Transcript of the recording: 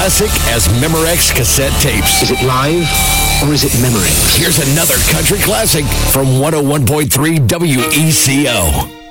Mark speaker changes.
Speaker 1: classic as Memorex cassette tapes.
Speaker 2: Is it live or is it Memorex?
Speaker 1: Here's another country classic from 101.3 WECO.